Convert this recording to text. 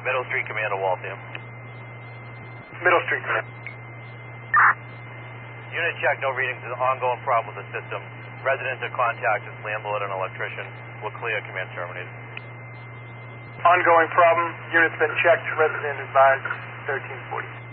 Middle Street Command to Waltham. Middle Street Command. Unit check, no readings, ongoing problem with the system. Resident to contact its landlord and electrician. We'll clear, command terminated. Ongoing problem. Unit's been checked. Resident advised 1340.